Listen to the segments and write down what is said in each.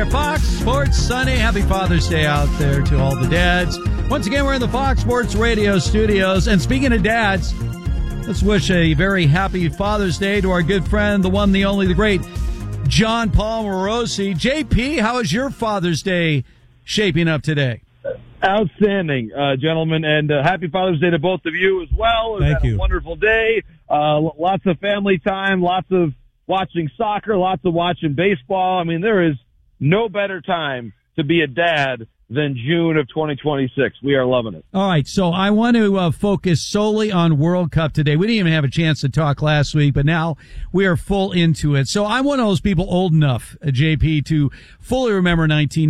here, Fox Sports Sunday. Happy Father's Day out there to all the dads. Once again, we're in the Fox Sports Radio studios. And speaking of dads, let's wish a very happy Father's Day to our good friend, the one, the only, the great John Paul Morosi. JP, how is your Father's Day shaping up today? Outstanding, gentlemen, and happy Father's Day to both of you as well. Thank you. A wonderful day. Lots of family time, lots of watching soccer, lots of watching baseball. I mean, there is no better time to be a dad than June of 2026. We are loving it. All right, so I want to focus solely on World Cup today. We didn't even have a chance to talk last week, but now we are full into it. So I'm one of those people old enough, JP, to fully remember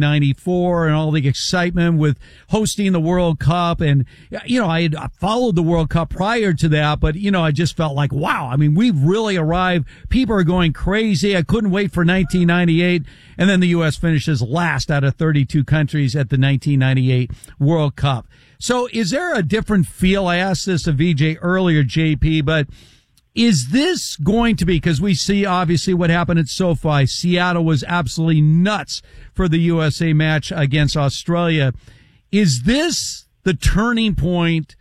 1994 and all the excitement with hosting the World Cup. And, you know, I had followed the World Cup prior to that, but, you know, I just felt like, wow, I mean, we've really arrived. People are going crazy. I couldn't wait for 1998. And then the U.S. finishes last out of 32 countries at the 1998 World Cup. So is there a different feel? I asked this of VJ earlier, JP, but is this going to be, because we see obviously what happened at SoFi. Seattle was absolutely nuts for the USA match against Australia. Is this the turning point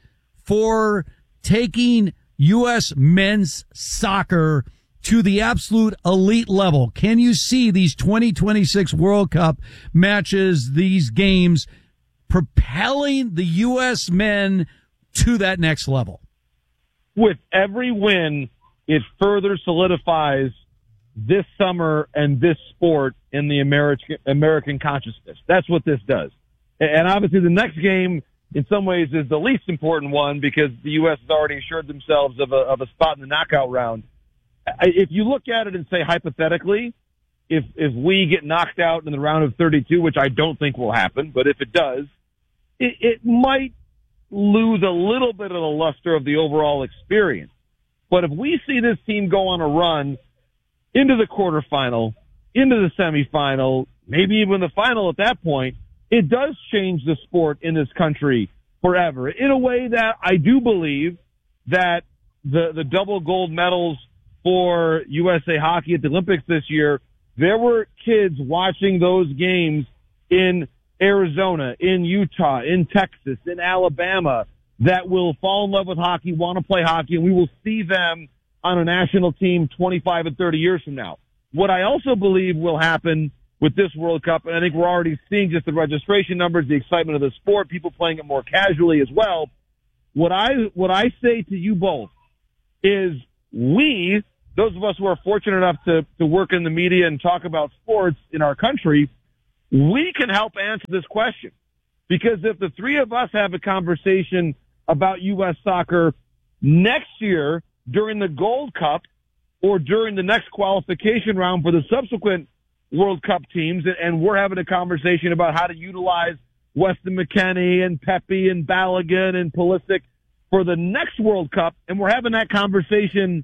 for taking U.S. men's soccer to the absolute elite level? Can you see these 2026 World Cup matches, these games, propelling the U.S. men to that next level? With every win, it further solidifies this summer and this sport in the American consciousness. That's what this does. And obviously the next game, in some ways, is the least important one because the U.S. has already assured themselves of a spot in the knockout round. If you look at it and say hypothetically, if we get knocked out in the round of 32, which I don't think will happen, but if it does, it might lose a little bit of the luster of the overall experience. But if we see this team go on a run into the quarterfinal, into the semifinal, maybe even the final at that point, it does change the sport in this country forever. In a way that I do believe that the double gold medals for USA Hockey at the Olympics this year, there were kids watching those games in Arizona, in Utah, in Texas, in Alabama that will fall in love with hockey, want to play hockey, and we will see them on a national team 25 and 30 years from now. What I also believe will happen with this World Cup, and I think we're already seeing just the registration numbers, the excitement of the sport, people playing it more casually as well. What I say to you both is we, those of us who are fortunate enough to work in the media and talk about sports in our country, we can help answer this question. Because if the three of us have a conversation about U.S. soccer next year during the Gold Cup or during the next qualification round for the subsequent World Cup teams, and we're having a conversation about how to utilize Weston McKennie and Pepe and Balogun and Pulisic for the next World Cup, and we're having that conversation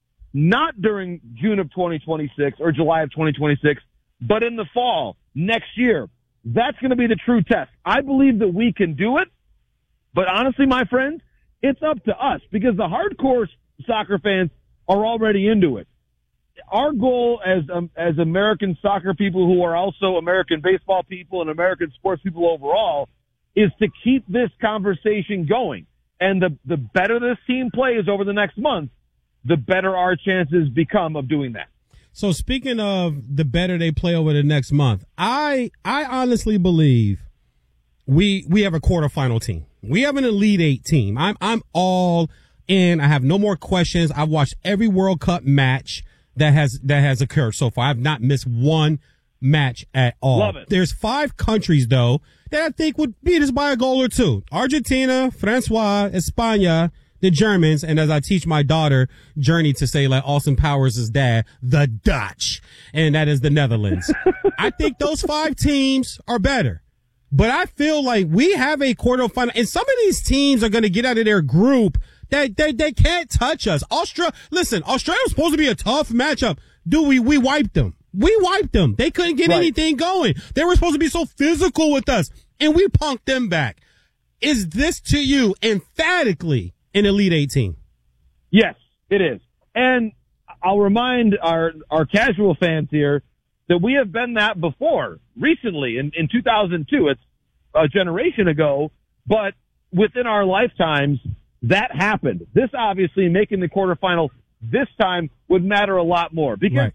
not during June of 2026 or July of 2026, but in the fall next year. That's going to be the true test. I believe that we can do it, but honestly, my friends, it's up to us because the hardcore soccer fans are already into it. Our goal as American soccer people who are also American baseball people and American sports people overall is to keep this conversation going. And the better this team plays over the next month, the better our chances become of doing that. So speaking of the better they play over the next month, I honestly believe we have a quarterfinal team. We have an Elite Eight team. I'm all in. I have no more questions. I've watched every World Cup match that has occurred so far. I've not missed one match at all. Love it. There's 5 countries though that I think would beat us by a goal or two. Argentina, Francois, España, the Germans, and as I teach my daughter Journey to say like Austin Powers' dad, the Dutch, and that is the Netherlands. I think those 5 teams are better. But I feel like we have a quarterfinal, and some of these teams are going to get out of their group. They can't touch us. Listen, Australia was supposed to be a tough matchup. We wiped them. We wiped them. They couldn't get anything going. They were supposed to be so physical with us, and we punked them back. Is this to you emphatically an Elite 18? Yes, it is. And I'll remind our casual fans here that we have been that before recently in 2002. It's a generation ago, but within our lifetimes, that happened. This obviously making the quarterfinal this time would matter a lot more because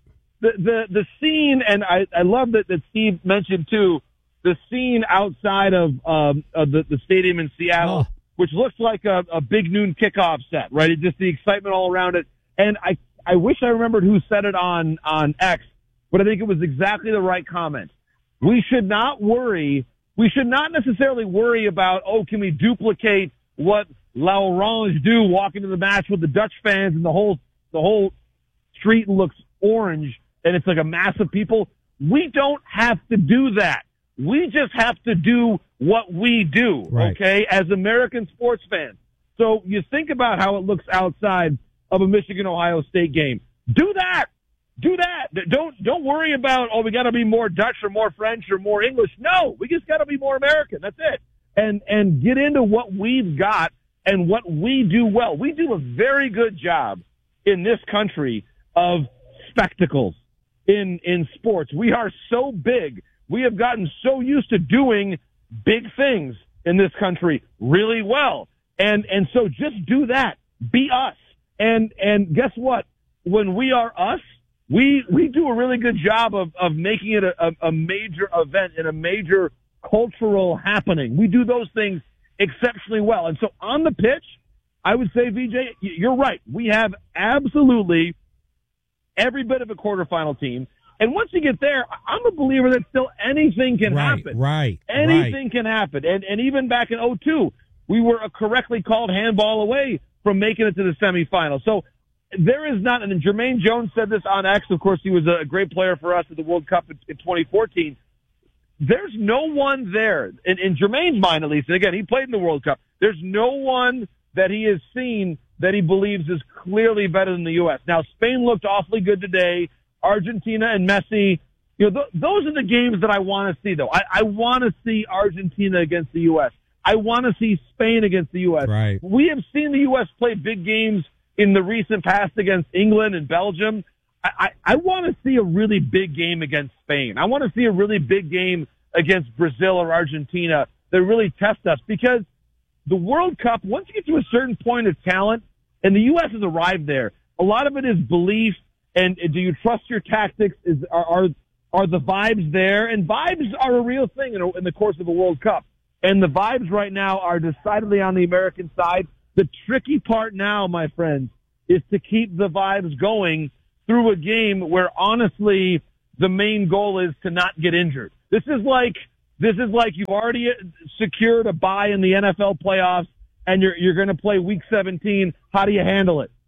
the scene, and I love that Steve mentioned too, the scene outside of the stadium in Seattle, which looks like a big noon kickoff set, right? Just the excitement all around it. And I wish I remembered who said it on X, but I think it was exactly the right comment. We should not worry. We should not necessarily worry about, can we duplicate what La Orange do walking to the match with the Dutch fans and the whole street looks orange and it's like a mass of people. We don't have to do that. We just have to do what we do, okay, as American sports fans. So you think about how it looks outside of a Michigan-Ohio State game. Do that. Do that. Don't worry about, we got to be more Dutch or more French or more English. No, we just got to be more American. That's it. And get into what we've got and what we do well. We do a very good job in this country of spectacles in sports. We are so big. We have gotten so used to doing big things in this country really well. And so just do that. Be us. And guess what? When we are us, we do a really good job of making it a major event and a major cultural happening. We do those things exceptionally well. And so on the pitch, I would say, VJ, you're right. We have absolutely every bit of a quarterfinal team. And once you get there, I'm a believer that still anything can happen. Anything can happen. And even back in 2002, we were a correctly called handball away from making it to the semifinal. So there is not, and Jermaine Jones said this on X. Of course, he was a great player for us at the World Cup in 2014. There's no one there, in Jermaine's mind at least, and again, he played in the World Cup, there's no one that he has seen that he believes is clearly better than the U.S. Now, Spain looked awfully good today. Argentina and Messi, those are the games that I want to see, though. I want to see Argentina against the U.S. I want to see Spain against the U.S. Right. We have seen the U.S. play big games in the recent past against England and Belgium. I want to see a really big game against Spain. I want to see a really big game against Brazil or Argentina that really test us, because the World Cup, once you get to a certain point of talent, and the U.S. has arrived there, a lot of it is belief, and do you trust your tactics? Are the vibes there? And vibes are a real thing in the course of a World Cup. And the vibes right now are decidedly on the American side. The tricky part now, my friends, is to keep the vibes going through a game where, honestly, the main goal is to not get injured. This is like you've already secured a bye in the NFL playoffs, and you're going to play Week 17. How do you handle it?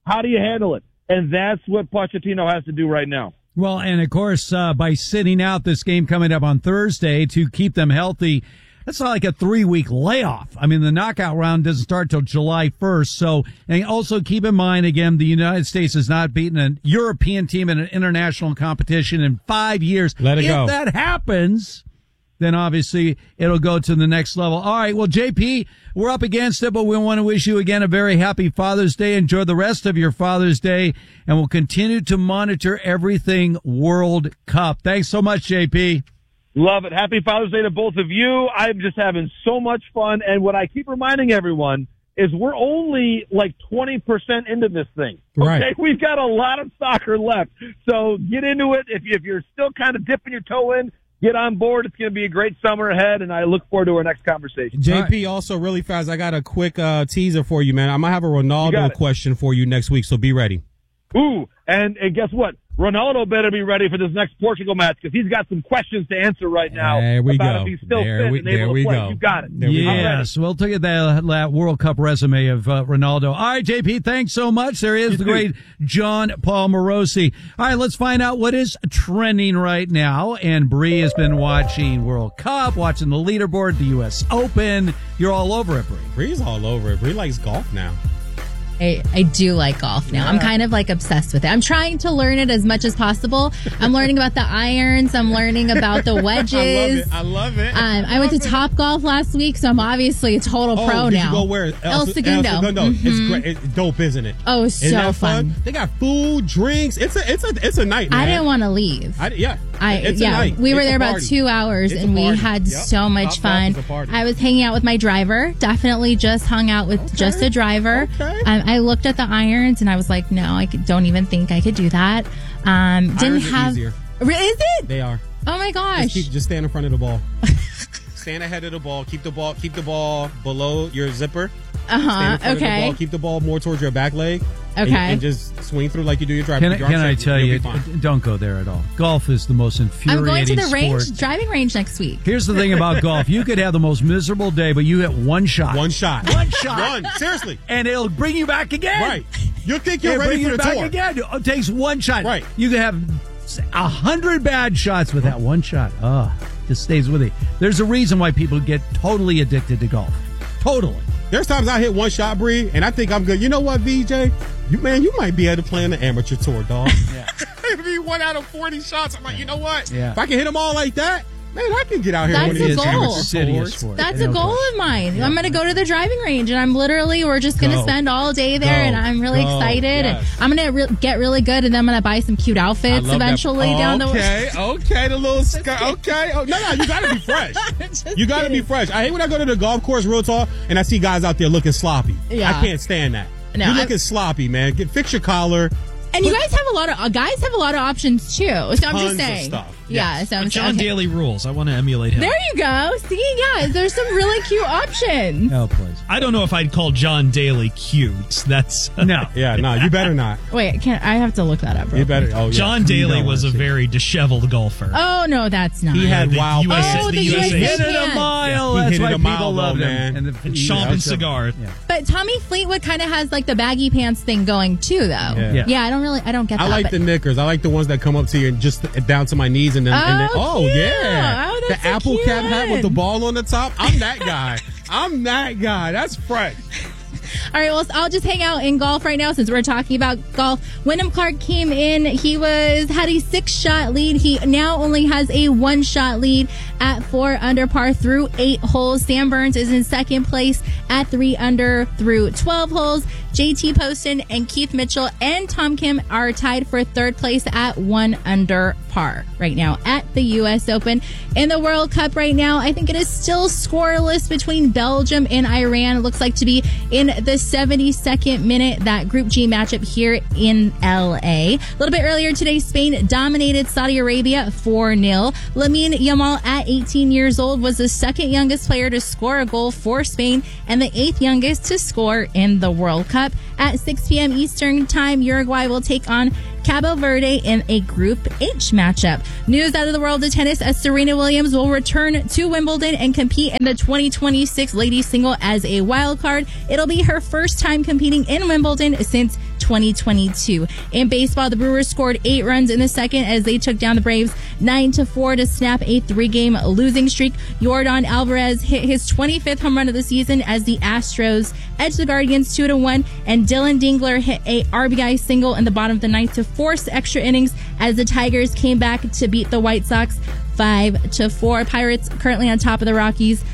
And that's what Pochettino has to do right now. Well, and of course, by sitting out this game coming up on Thursday to keep them healthy, that's not like a 3-week layoff. I mean, the knockout round doesn't start till July 1st. So, and also keep in mind, again, the United States has not beaten a European team in an international competition in 5 years. Let it go. If that happens, then obviously it'll go to the next level. All right. Well, JP, we're up against it, but we want to wish you again a very happy Father's Day. Enjoy the rest of your Father's Day, and we'll continue to monitor everything World Cup. Thanks so much, JP. Love it. Happy Father's Day to both of you. I'm just having so much fun. And what I keep reminding everyone is we're only like 20% into this thing. Okay? Right. We've got a lot of soccer left. So get into it. If you're still kind of dipping your toe in, get on board. It's going to be a great summer ahead, and I look forward to our next conversation. JP, also really fast, I got a quick teaser for you, man. I'm going to have a Ronaldo question for you next week, so be ready. Ooh, and guess what? Ronaldo better be ready for this next Portugal match, because he's got some questions to answer right now about if he's still fit and able to play. You got it. Yes, we'll take that World Cup resume of Ronaldo. All right, JP, thanks so much. There is the great John Paul Morosi. All right, let's find out what is trending right now. And Bree has been watching World Cup, watching the leaderboard, the U.S. Open. You're all over it, Bree. Bree's all over it. Bree likes golf now. I do like golf now. I'm kind of like obsessed with it. I'm trying to learn it as much as possible. I'm learning about the irons. I'm learning about the wedges. I love it. I went to Top Golf last week, so I'm obviously a total pro did now. You go where? El Segundo. Mm-hmm. It's great. It's dope, isn't it? Oh, it's Isn't so that fun? They got food, drinks. It's a night, man. I didn't want to leave. It's a night. We were It's there a about party. 2 hours, It's and a we party. had Yep. so much Top fun. golf is a party. I was hanging out with my driver. Definitely just hung out with just a driver. Okay. I looked at the irons, and I was like, no, don't even think I could do that. Didn't Irons are have. easier. Is it? They are. Oh my gosh! Just stand in front of the ball. Stand ahead of the ball. Keep the ball below your zipper. Stand in front of the Okay. ball. Keep the ball more towards your back leg. Okay. And just swing through like you do your driving. Can I tell you, don't go there at all. Golf is the most I'm infuriating going to the sport. driving range next week. Here's the thing about golf. You could have the most miserable day, but you hit one shot. One shot. One. Seriously. And it'll bring you back again. Right. You'll think you're It'll ready bring for you the back tour. again. It takes one shot. Right. You can have 100 bad shots with that one shot. Just stays with you. There's a reason why people get totally addicted to golf. Totally. There's times I hit one shot, Bree, and I think I'm good. You know what, VJ? You might be able to play on the amateur tour, dog. Yeah. It'll be 1 out of 40 shots. I'm like, you know what? Yeah. If I can hit them all like that, man, I can get out here. That's and win a these goal. amateur City tours. sport. That's No a goal question. of mine. I'm going to go to the driving range, and we're just going to Go. spend all day there, Go. and I'm really Go. excited. Yes. And I'm going to get really good, and then I'm going to buy some cute I outfits love eventually that. down the Okay, the little skirt. Okay. Oh, no, you got to be fresh. You got to be fresh. I hate when I go to the golf course, real talk, and I see guys out there looking sloppy. Yeah. I can't stand that. No, You're looking sloppy, man. Fix your collar. And you guys have a lot of options too. So I'm Tons just of saying. stuff. Yeah. So I'm John okay. Daly rules. I want to emulate him. There you go. See, yeah, there's some really cute options. Oh, please. I don't know if I'd call John Daly cute. That's No. Yeah, no, you better not. Wait, I have to look that up. You better. Oh, yeah. John You Daly don't was a wanna see it. very disheveled golfer. Oh no, that's not. He had The wild. USA Oh, the He USA hit it a can. mile. He That's hit it why a people mile, loved though, him. man. the And chomping cigar. Yeah. But Tommy Fleetwood kind of has like the baggy pants thing going too, though. Yeah. Yeah, I don't get that. I like but- the knickers. I like the ones that come up to you and just down to my knees and then. cute. Yeah. Oh, the that's so apple cap hat with the cute. ball on the top. I'm that guy. That's fresh. All right, well, I'll just hang out in golf right now since we're talking about golf. Wyndham Clark came in. He had a 6-shot lead. He now only has a 1-shot lead at 4 under par through 8 holes. Sam Burns is in second place at 3 under through 12 holes. JT Poston and Keith Mitchell and Tom Kim are tied for third place at 1 under par right now at the U.S. Open. In the World Cup right now, I think it is still scoreless between Belgium and Iran. It looks like to be in the 72nd minute, that Group G matchup here in L.A. A little bit earlier today, Spain dominated Saudi Arabia 4-0. Lamine Yamal, at 18 years old, was the second youngest player to score a goal for Spain and the 8th youngest to score in the World Cup. At 6 p.m. Eastern Time, Uruguay will take on Cabo Verde in a Group H matchup. News out of the world of tennis as Serena Williams will return to Wimbledon and compete in the 2026 ladies single as a wild card. It'll be her first time competing in Wimbledon since 2022. In baseball, the Brewers scored 8 runs in the second as they took down the Braves 9-4 to snap a 3-game losing streak. Yordan Alvarez hit his 25th home run of the season as the Astros edged the Guardians 2-1, and Dylan Dingler hit a RBI single in the bottom of the ninth to force extra innings as the Tigers came back to beat the White Sox 5-4. Pirates currently on top of the Rockies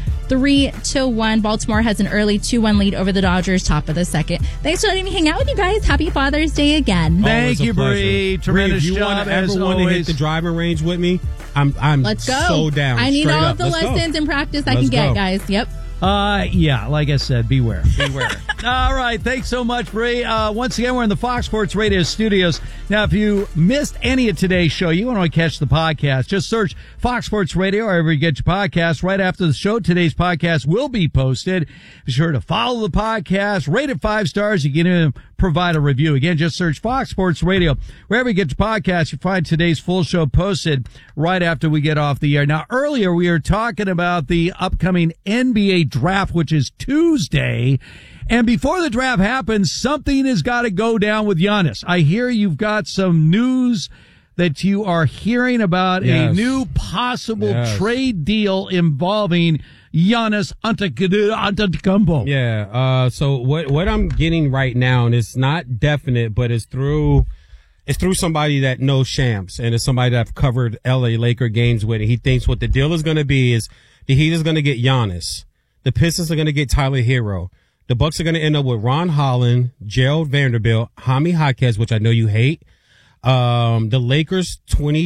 3-1. Baltimore has an early 2-1 lead over the Dodgers, top of the second. Thanks for letting me hang out with you guys. Happy Father's Day again. Thank Always a you, pleasure. Bree. Tremendous Bree, if you job, ever as want to hit always. the driving range with me, I'm Let's go. so down. I need Straight all up. of the Let's go. lessons and practice I Let's can get, go. guys. Yep. Yeah, like I said, beware. All right, thanks so much, Bree. Once again, we're in the Fox Sports Radio studios. Now, if you missed any of today's show, you want to catch the podcast, just search Fox Sports Radio wherever you get your podcast. Right after the show, today's podcast will be posted. Be sure to follow the podcast, rate it 5 stars. You can even provide a review. Again, just search Fox Sports Radio. Wherever you get your podcast, you find today's full show posted right after we get off the air. Now, earlier we were talking about the upcoming NBA draft, which is Tuesday. And before the draft happens, something has got to go down with Giannis. I hear you've got some news that you are hearing about a new possible trade deal involving Giannis Antetokounmpo. Yeah. So what I'm getting right now, and it's not definite, but it's through somebody that knows Shams, and it's somebody that I've covered LA Laker games with. And he thinks what the deal is going to be is the Heat is going to get Giannis. The Pistons are going to get Tyler Hero. The Bucks are going to end up with Ron Holland, Gerald Vanderbilt, Jaime Jaquez, which I know you hate. The Lakers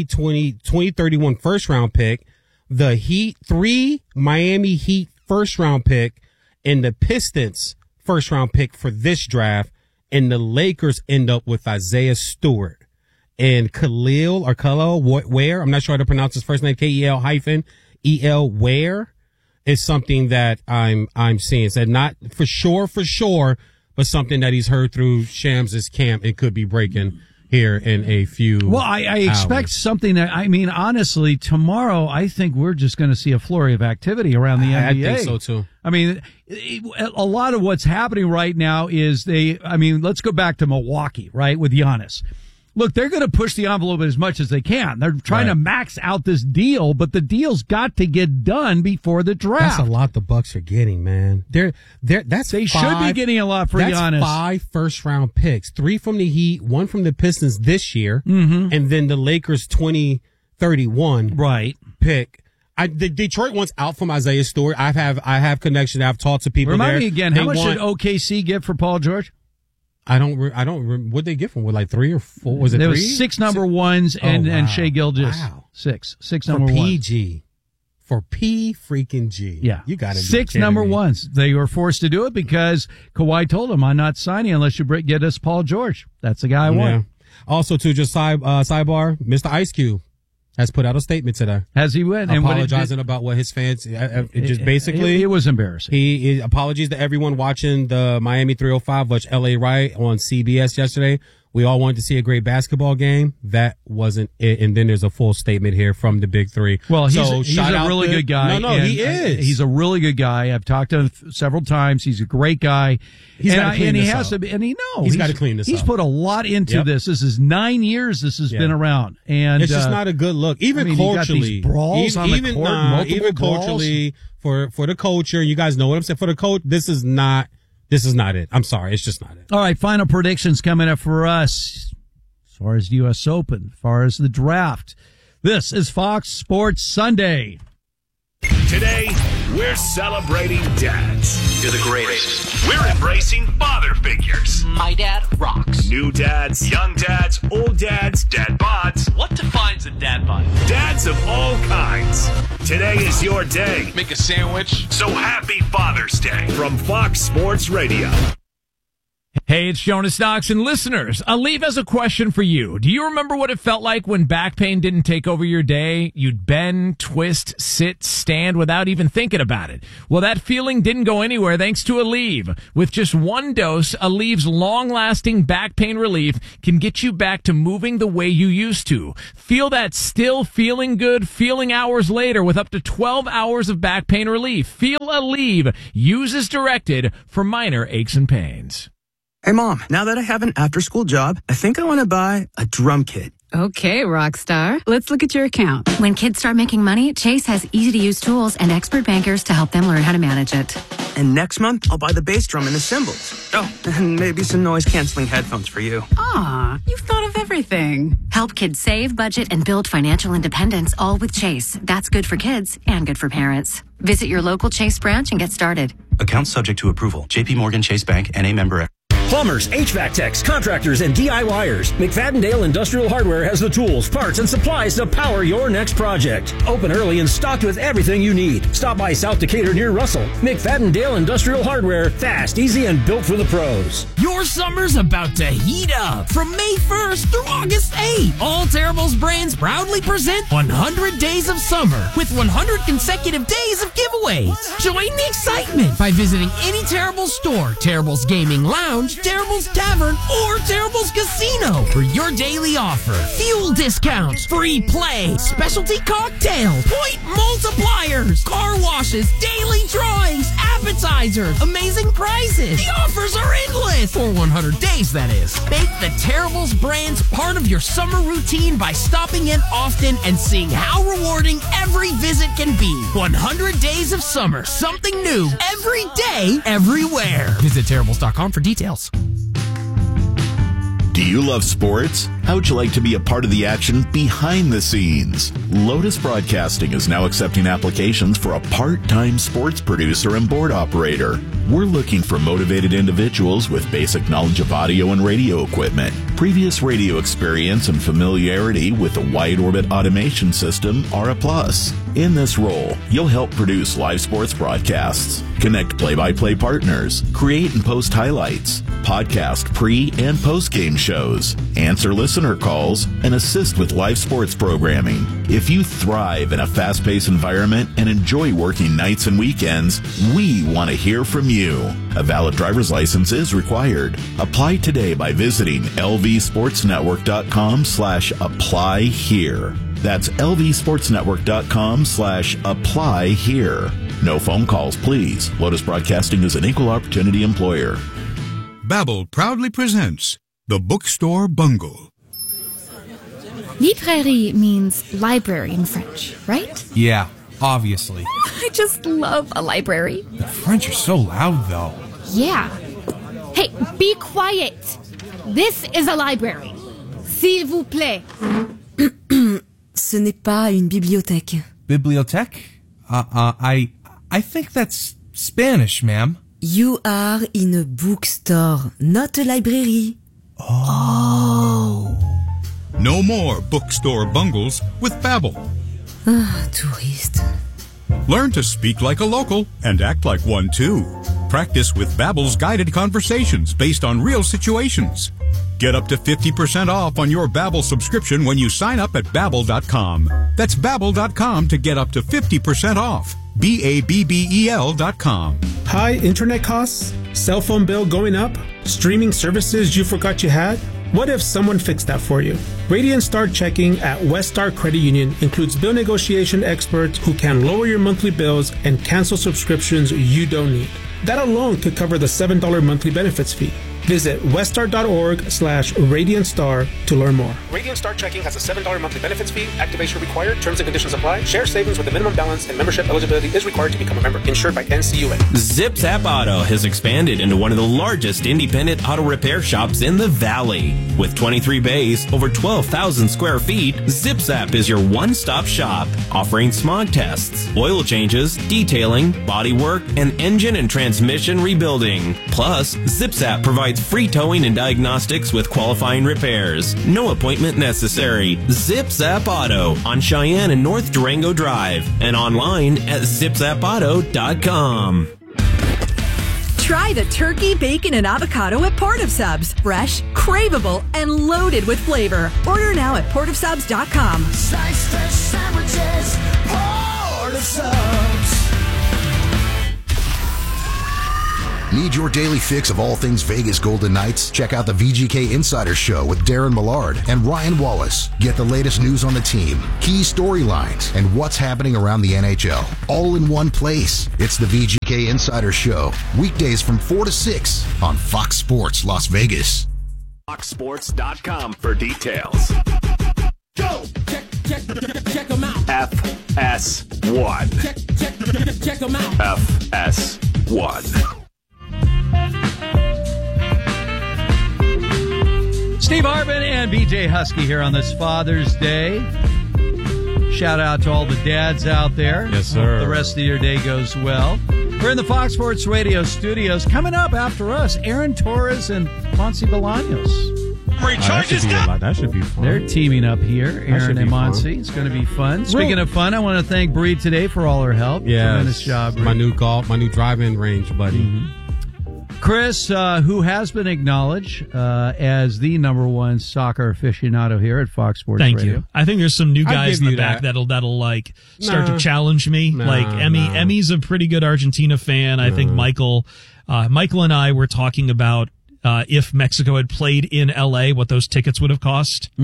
2031 first round pick, the Heat 3 Miami Heat first round pick, and the Pistons first round pick for this draft. And the Lakers end up with Isaiah Stewart and Khalil Ware. I'm not sure how to pronounce his first name. KEL-EL Ware is something that I'm seeing. So not for sure, but something that he's heard through Shams' camp. It could be breaking here in a few Well, I expect something that, I mean, honestly, tomorrow, I think we're just going to see a flurry of activity around the NBA. I think so, too. I mean, a lot of what's happening right now is let's go back to Milwaukee, right, with Giannis. Look, they're going to push the envelope as much as they can. They're trying to max out this deal, but the deal's got to get done before the draft. That's a lot the Bucks are getting, man. They should be getting a lot for Giannis. That's 5 first-round picks, 3 from the Heat, 1 from the Pistons this year, and then the Lakers 2031 pick. The Detroit one's out from Isaiah Stewart. I have connection. I've talked to people. Remind me again, how much did OKC get for Paul George? I don't remember. What'd they get from? With like 3 or 4? Was it 3? There was 6 number ones and Shea Gilgeous. Wow. 6 number ones. For PG. For P freaking G. Yeah. You got to be 6 number ones. They were forced to do it because Kawhi told them, I'm not signing unless you get us Paul George. That's the guy I want. Also, too, just sidebar, Mr. Ice Cube has put out a statement today. Has he went? Apologizing about what his fans, it was embarrassing. Apologies to everyone watching the Miami 305 watch LA Riot on CBS yesterday. We all wanted to see a great basketball game. That wasn't it. And then there's a full statement here from the Big Three. Well, he's a really good guy. No, he is. He's a really good guy. I've talked to him several times. He's a great guy. He's got to clean this up. He's got to clean this up. He's put a lot into this. This is 9 years this has been around. And it's just not a good look. Even culturally. You got these brawls on the court, even culturally, for the culture, you guys know what I'm saying. For the coach, this is not it. I'm sorry. It's just not it. All right. Final predictions coming up for us as far as the U.S. Open, as far as the draft. This is Fox Sports Sunday. Today, we're celebrating dads. You're the greatest. We're embracing father figures. My dad rocks. New dads, young dads, old dads, dad bods. What defines a dad bod? Dads of all kinds. Today is your day. Make a sandwich. So happy Father's Day from Fox Sports Radio. Hey, it's Jonas Knox, and listeners, Aleve has a question for you. Do you remember what it felt like when back pain didn't take over your day? You'd bend, twist, sit, stand without even thinking about it. Well, that feeling didn't go anywhere thanks to Aleve. With just 1 dose, Aleve's long-lasting back pain relief can get you back to moving the way you used to. Feel that still feeling good feeling hours later with up to 12 hours of back pain relief. Feel Aleve. Use as directed for minor aches and pains. Hey, Mom, now that I have an after-school job, I think I want to buy a drum kit. Okay, Rockstar. Let's look at your account. When kids start making money, Chase has easy-to-use tools and expert bankers to help them learn how to manage it. And next month, I'll buy the bass drum and the cymbals. Oh, and maybe some noise-canceling headphones for you. Aw, you've thought of everything. Help kids save, budget, and build financial independence, all with Chase. That's good for kids and good for parents. Visit your local Chase branch and get started. Account subject to approval. J.P. Morgan Chase Bank, N.A. member. Plumbers, HVAC techs, contractors, and DIYers. McFadden-Dale Industrial Hardware has the tools, parts, and supplies to power your next project. Open early and stocked with everything you need. Stop by South Decatur near Russell. McFadden-Dale Industrial Hardware. Fast, easy, and built for the pros. Your summer's about to heat up. From May 1st through August 8th, all Terrible's brands proudly present 100 Days of Summer with 100 consecutive days of giveaways. Join the excitement by visiting any Terrible's store, Terrible's Gaming Lounge, Terrible's Tavern, or Terrible's Casino for your daily offer. Fuel discounts, free play, specialty cocktails, point multiplier tires, car washes, daily drawings, appetizers, amazing prices. The offers are endless. For 100 days, that is. Make the Terribles brands part of your summer routine by stopping in often and seeing how rewarding every visit can be. 100 days of summer. Something new every day, everywhere. Visit Terribles.com for details. Do you love sports? How would you like to be a part of the action behind the scenes? Lotus Broadcasting is now accepting applications for a part-time sports producer and board operator. We're looking for motivated individuals with basic knowledge of audio and radio equipment, previous radio experience, and familiarity with the wide orbit automation system are a plus. In this role, you'll help produce live sports broadcasts, connect play-by-play partners, create and post highlights, podcast pre- and post-game shows, answer listener calls, and assist with live sports programming. If you thrive in a fast-paced environment and enjoy working nights and weekends, we want to hear from you. A valid driver's license is required. Apply today by visiting lvsportsnetwork.com/apply here. That's lvsportsnetwork.com/apply here. No phone calls, please. Lotus Broadcasting is an equal opportunity employer. Babbel proudly presents The Bookstore Bungle. Librairie means library in French, right? Yeah, obviously. I just love a library. The French are so loud, though. Yeah. Hey, be quiet. This is a library. S'il vous plaît. Ce n'est pas une bibliothèque. Bibliothèque? I think that's Spanish, ma'am. You are in a bookstore, not a library. Oh. No more bookstore bungles with Babbel. Ah, touriste. Learn to speak like a local and act like one too. Practice with Babbel's guided conversations based on real situations. Get up to 50% off on your Babbel subscription when you sign up at Babbel.com. That's Babbel.com to get up to 50% off. Babbel.com. High internet costs? Cell phone bill going up? Streaming services you forgot you had? What if someone fixed that for you? Radiant Star Checking at Westar Credit Union includes bill negotiation experts who can lower your monthly bills and cancel subscriptions you don't need. That alone could cover the $7 monthly benefits fee. Visit westar.org/RadiantStar to learn more. Radiant Star Checking has a $7 monthly benefits fee. Activation required. Terms and conditions apply. Share savings with a minimum balance and membership eligibility is required to become a member. Insured by NCUA. ZipZap Auto has expanded into one of the largest independent auto repair shops in the Valley. With 23 bays, over 12,000 square feet, ZipZap is your one-stop shop, offering smog tests, oil changes, detailing, bodywork, and engine and transmission rebuilding. Plus, ZipZap provides free towing and diagnostics with qualifying repairs. No appointment necessary. ZipZap Auto on Cheyenne and North Durango Drive and online at zipzapauto.com. Try the turkey, bacon, and avocado at Port of Subs. Fresh, craveable, and loaded with flavor. Order now at portofsubs.com. Sliced fish sandwiches, Port of Subs. Need your daily fix of all things Vegas Golden Knights? Check out the VGK Insider Show with Darren Millard and Ryan Wallace. Get the latest news on the team, key storylines, and what's happening around the NHL. All in one place. It's the VGK Insider Show. Weekdays from 4 to 6 on Fox Sports Las Vegas. FoxSports.com for details. Go! Check them out. FS1. Check them out. FS1. Steve Harvin and BJ Husky here on this Father's Day. Shout out to all the dads out there. Yes, sir. Hope the rest of your day goes well. We're in the Fox Sports Radio studios. Coming up after us, Aaron Torres and Ponce Bolaños. That should be fun. They're teaming up here, Aaron and Monse. It's going to be fun. Speaking of fun, I want to thank Bree today for all her help. Yeah, tremendous job, Bree. My new driving range buddy. Mm-hmm. Chris, who has been acknowledged as the number one soccer aficionado here at Fox Sports Radio. Thank you. I think there's some new guys in the back that'll like start to challenge me. Emmy's a pretty good Argentina fan. I think Michael and I were talking about if Mexico had played in LA, what those tickets would have cost.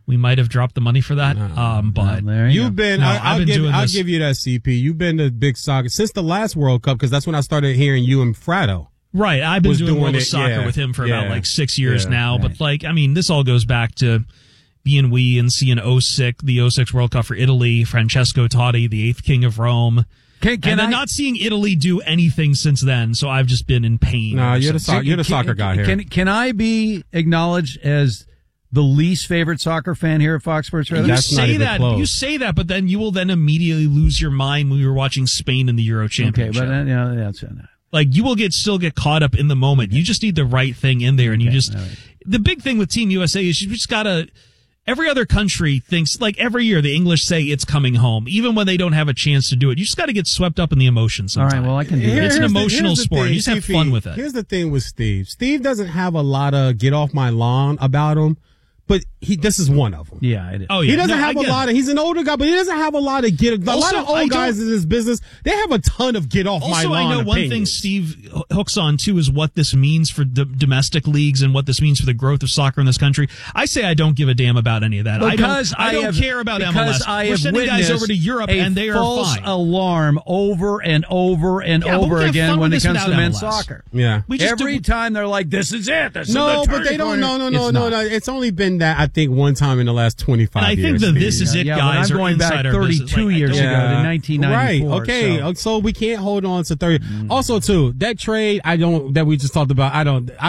we might have dropped the money for that. But you've been. I'll give you that, CP. You've been to big soccer since the last World Cup, because that's when I started hearing you and Frado. Right, I've been doing World of Soccer with him for about like 6 years now. Right. But like, I mean, this all goes back to being and seeing the 06 World Cup for Italy, Francesco Totti, the 8th King of Rome. And then not seeing Italy do anything since then, so I've just been in pain. No, you're the soccer guy here. Can I be acknowledged as the least favorite soccer fan here at Fox Sports Radio? You say that, but then you will then immediately lose your mind when we were watching Spain in the Euro Championship. Okay, but that's like you will still get caught up in the moment. You just need the right thing in there, and the big thing with Team USA is you just gotta. Every other country thinks, like every year, the English say it's coming home, even when they don't have a chance to do it. You just got to get swept up in the emotions sometimes. All right, well, I can do it. It's an emotional sport. You just have fun with it. Here's the thing with Steve. Steve doesn't have a lot of get off my lawn about him, but this is one of them. Yeah, it is. Oh, yeah. He doesn't have a lot of, he's an older guy, but he doesn't have a lot of a lot of old guys in this business, they have a ton of get off my lawn. Also, I know one thing Steve hooks on too is what this means for domestic leagues and what this means for the growth of soccer in this country. I say I don't give a damn about any of that. I don't care about MLS. We're sending guys over to Europe and they are false fine. Alarm over and over and over again when it comes to men's soccer. Yeah. Every time they're like, this is it. No, but they don't. No. It's only been that, I think, one time in the last 25 years. I think the This Is It guys I'm going back 32 years ago to 1994. Right. Okay. So we can't hold on to 30. Also, too, that trade that we just talked about,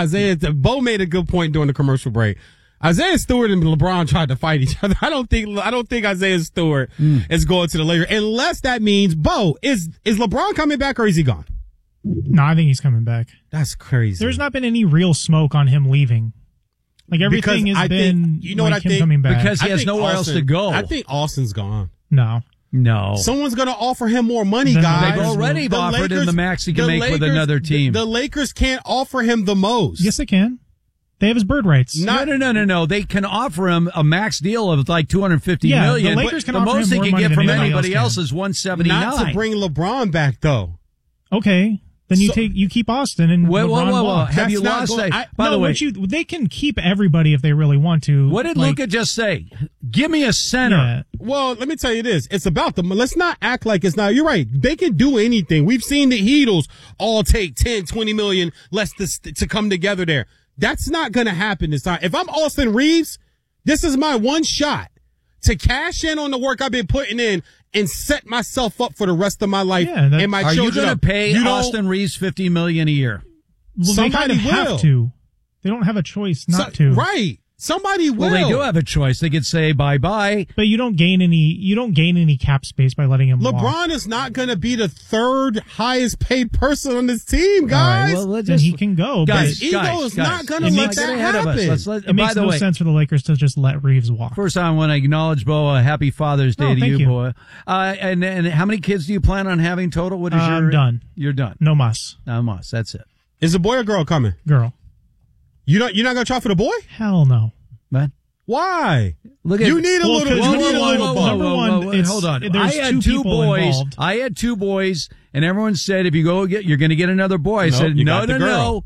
Bo made a good point during the commercial break. Isaiah Stewart and LeBron tried to fight each other. I don't think Isaiah Stewart is going to the Lakers, unless that means, Bo, is LeBron coming back or is he gone? No, I think he's coming back. That's crazy. There's not been any real smoke on him leaving. Like everything has been him coming back. Because he has nowhere else to go. I think Austin's gone. No. Someone's going to offer him more money, guys. They've already offered him the max he can make with another team. The Lakers can't offer him the most. Yes, they can. They have his bird rights. No. They can offer him a max deal of like $250 million. The Lakers can the offer most him they more can money get from than anybody else is $179. Not to bring LeBron back, though. Okay. Then you keep Austin and whoa. Have you lost? By the way, they can keep everybody if they really want to. What did Luka just say? Give me a center. Yeah. Well, let me tell you this. It's about them. Let's not act like it's not. You're right. They can do anything. We've seen the Heatles all take 10, 20 million less to come together there. That's not going to happen this time. If I'm Austin Reeves, this is my one shot to cash in on the work I've been putting in and set myself up for the rest of my life and my children. Are you going to pay Austin Reeves $50 million a year? Well, somebody they kind of have to. They don't have a choice not to. Right. Somebody will. Well, they do have a choice. They could say bye-bye. But you don't gain any cap space by letting him walk. LeBron is not going to be the third highest paid person on this team, guys. Right, well, then he can go. His ego is not going to let that happen. It makes no sense for the Lakers to just let Reeves walk. First, I want to acknowledge, Bo. Happy Father's Day to you, boy. And how many kids do you plan on having total? What is I'm done. You're done. No muss. No muss. That's it. Is a boy or girl coming? Girl. You're not going to try for the boy? Hell no. Man. Why? Look at you need a little. Number one, hold on. I had two boys. Involved. I had two boys, and everyone said if you go you're going to get another boy. I said no.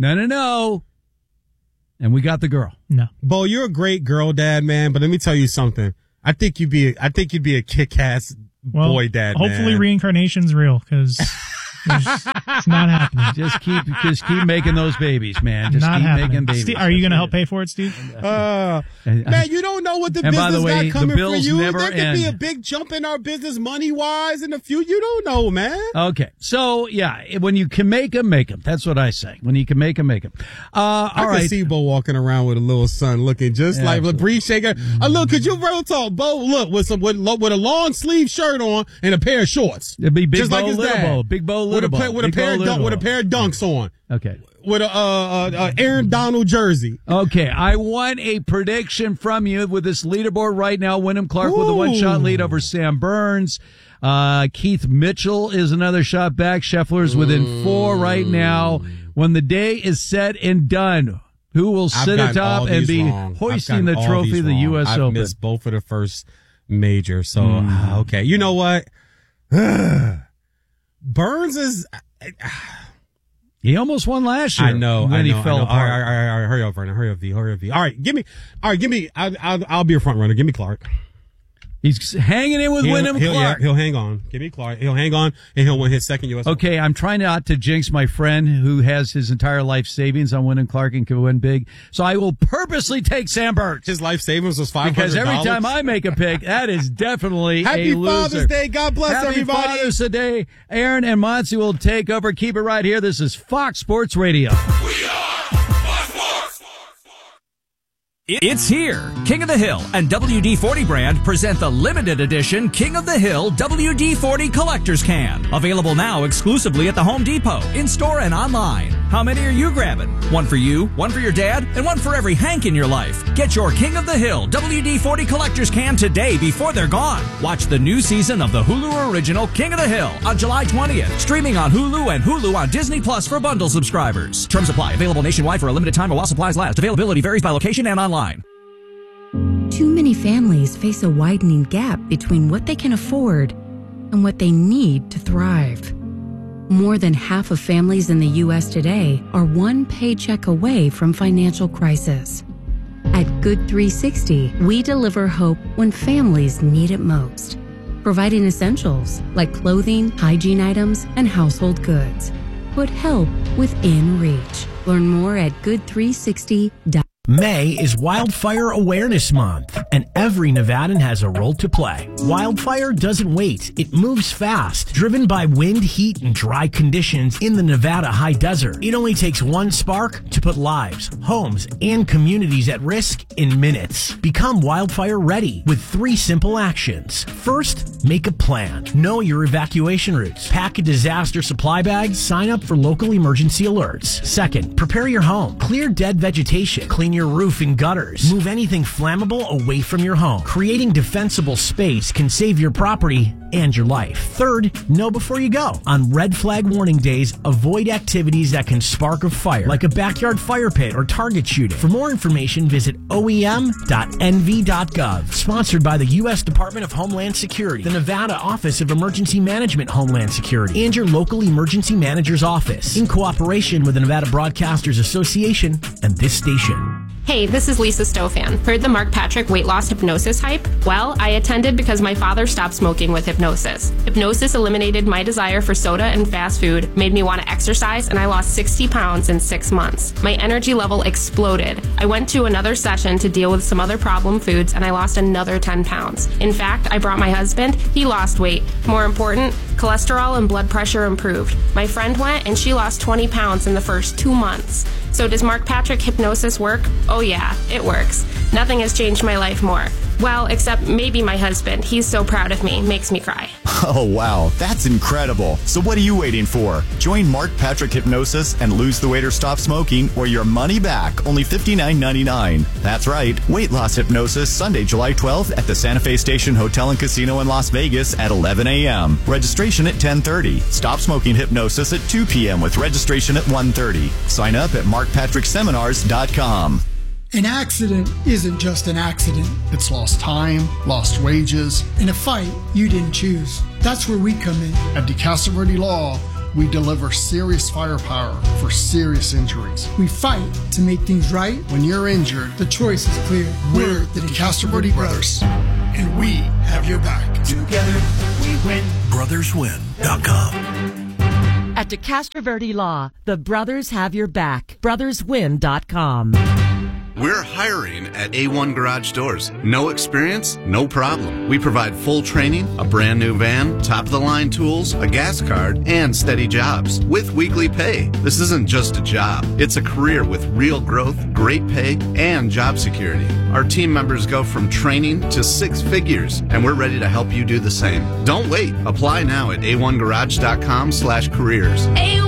And we got the girl. No, Bo, you're a great girl dad, man. But let me tell you something. I think you'd be a kick-ass boy dad. Hopefully, man. Reincarnation's real because. It's not happening. Just keep making those babies, man. Just not keep happening. making babies. Steve, are you going to help pay for it, Steve? Man, you don't know what the business got coming for you. There could be a big jump in our business money-wise in the future. You don't know, man. Okay. So, yeah, when you can make them, make them. That's what I say. When you can make them, make them. I can see Bo walking around with a little son looking just like a Bree Shaker. Look, could you real talk, Bo? Look, with a long sleeve shirt on and a pair of shorts. It'd be Big just Bo, like his Little dad. Bo. Big Bo, Little Bo. With a pair of dunks on. Okay. With a Aaron Donald jersey. Okay. I want a prediction from you with this leaderboard right now. Wyndham Clark with a one-shot lead over Sam Burns. Keith Mitchell is another shot back. Scheffler's within 4 right now. When the day is said and done, who will sit atop and be hoisting the trophy of the U.S. Open? I've missed both of the first major. So, okay. You know what? Burns is... He almost won last year. I know. He fell apart. All right, hurry up, Vernon. Hurry up, V. All right, give me. I'll be your front runner. Give me Clark. He's hanging in with Wyndham Clark. He'll hang on. Give me Clark. He'll hang on, and he'll win his second U.S. Okay, I'm trying not to jinx my friend who has his entire life savings on Wyndham Clark and can win big. So I will purposely take Sam Burke. His life savings was $500. Because every time I make a pick, that is definitely Happy a loser. Father's Day. God bless everybody. Happy Father's Day. Aaron and Monty will take over. Keep it right here. This is Fox Sports Radio. We are It's here. King of the Hill and WD-40 brand present the limited edition King of the Hill WD-40 Collector's Can. Available now exclusively at the Home Depot, in-store and online. How many are you grabbing? One for you, one for your dad, and one for every Hank in your life. Get your King of the Hill WD-40 Collector's Can today before they're gone. Watch the new season of the Hulu original King of the Hill on July 20th. Streaming on Hulu and Hulu on Disney Plus for bundle subscribers. Terms apply. Available nationwide for a limited time or while supplies last. Availability varies by location and online. Too many families face a widening gap between what they can afford and what they need to thrive. More than half of families in the U.S. today are one paycheck away from financial crisis. At Good 360, we deliver hope when families need it most, providing essentials like clothing, hygiene items, and household goods. Put help within reach. Learn more at good360.com. May is Wildfire Awareness Month, and every Nevadan has a role to play. Wildfire doesn't wait. It moves fast. Driven by wind, heat, and dry conditions in the Nevada high desert, it only takes one spark to put lives, homes, and communities at risk in minutes. Become wildfire ready with 3 simple actions. First, make a plan. Know your evacuation routes. Pack a disaster supply bag. Sign up for local emergency alerts. Second, prepare your home. Clear dead vegetation. Clean your roof and gutters. Move anything flammable away from your home. Creating defensible space can save your property and your life. Third, know before you go. On red flag warning days, avoid activities that can spark a fire, like a backyard fire pit or target shooting. For more information, visit oem.nv.gov. Sponsored by the U.S. Department of Homeland Security, the Nevada Office of Emergency Management Homeland Security, and your local emergency manager's office, in cooperation with the Nevada Broadcasters Association and this station. Hey, this is Lisa Stofan. Heard the Mark Patrick weight loss hypnosis hype? Well, I attended because my father stopped smoking with hypnosis. Hypnosis eliminated my desire for soda and fast food, made me want to exercise, and I lost 60 pounds in 6 months. My energy level exploded. I went to another session to deal with some other problem foods, and I lost another 10 pounds. In fact, I brought my husband. He lost weight. More important, cholesterol and blood pressure improved. My friend went, and she lost 20 pounds in the first 2 months. So does Mark Patrick hypnosis work? Oh yeah, it works. Nothing has changed my life more. Well, except maybe my husband. He's so proud of me. Makes me cry. Oh, wow. That's incredible. So what are you waiting for? Join Mark Patrick Hypnosis and lose the weight or stop smoking, or your money back. Only $59.99. That's right. Weight loss hypnosis, Sunday, July 12th at the Santa Fe Station Hotel and Casino in Las Vegas at 11 a.m. Registration at 10:30. Stop smoking hypnosis at 2 p.m. with registration at 1:30. Sign up at markpatrickseminars.com. An accident isn't just an accident. It's lost time, lost wages, and a fight you didn't choose. That's where we come in. At DeCastro Verde Law, we deliver serious firepower for serious injuries. We fight to make things right. When you're injured, the choice is clear. We're the DeCastro Verde Brothers, and we have your back. Together, we win. BrothersWin.com. At DeCastro Verde Law, the brothers have your back. BrothersWin.com. We're hiring at A1 Garage Doors. No experience? No problem. We provide full training, a brand new van, top-of-the-line tools, a gas card, and steady jobs with weekly pay. This isn't just a job. It's a career with real growth, great pay, and job security. Our team members go from training to 6 figures, and we're ready to help you do the same. Don't wait. Apply now at a1garage.com/careers.